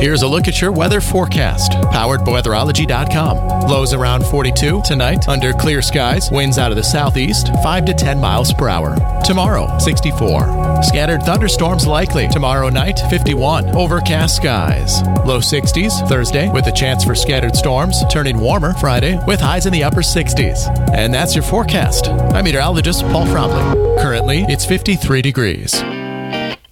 Here's a look at your weather forecast, powered by weatherology.com. Lows around 42 tonight, under clear skies, winds out of the southeast, 5 to 10 miles per hour. Tomorrow, 64. Scattered thunderstorms likely. Tomorrow night, 51. Overcast skies. Low 60s Thursday, with a chance for scattered storms, turning warmer Friday with highs in the upper 60s. And that's your forecast. I'm meteorologist Paul Fromley. Currently, it's 53 degrees.